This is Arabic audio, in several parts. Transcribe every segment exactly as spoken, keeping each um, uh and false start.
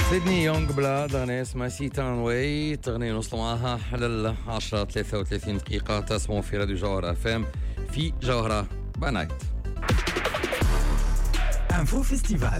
سيدني يونغ بلاد أغنية اسمها سيتان واي. تغنية نوصل معاها على العشرة ثلاثة وثلاثين دقيقة. تسمعوا في راديو جوهرة اف ام في جوهرة بنايت. انفو فيستيفال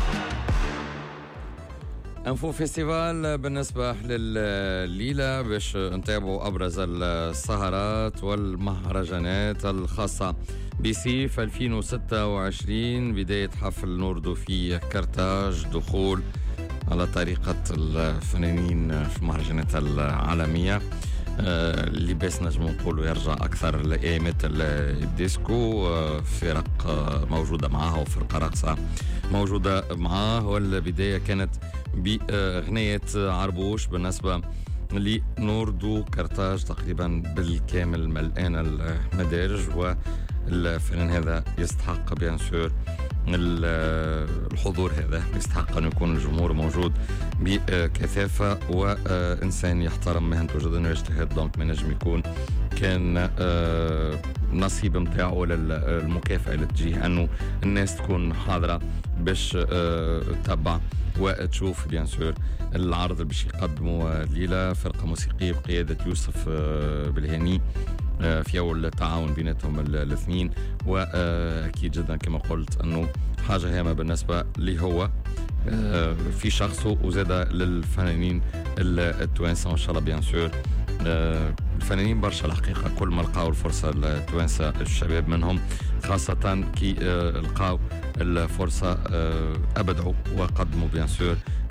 انفو فيستيفال بالنسبة للليلة باش نتابعوا أبرز السهرات والمهرجانات الخاصة بصيف ألفين وستة وعشرين. بداية حفل نوردو في كرتاج، دخول على طريقة الفنانين في المهرجانات العالمية. آه اللي بس نجم نقولوا يرجع أكثر لأيامات الديسكو. آه فرق آه موجودة معاه وفرقة رقصة موجودة معاه. والبداية كانت بأغنية عربوش بالنسبة لنوردو كرتاج، تقريبا بالكامل ملآن المدارج، والفنان هذا يستحق بيان سور الحضور. هذا يستحق أن يكون الجمهور موجود بكثافة، وإنسان يحترم مهنته جدا ويجتهد. دونك ما نجم يكون كان نصيب متاعه للمكافأة اللي تجيه أنه الناس تكون حاضرة باش تتبع وتشوف بيان سور العرض اللي باش يقدموا الليلة. فرقة موسيقية بقيادة يوسف بالهاني في أول تعاون بيناتهم الاثنين، وأكيد جدا كما قلت أنه حاجة هامة بالنسبة لي هو في شخصه وزاد للفنانين التوانسة وإن شاء الله بيان سور. الفنانين برشا الحقيقة كل ما لقاو الفرصة التوانسة الشباب منهم خاصة كي لقاو الفرصة أبدعوا وقدموا بيان سور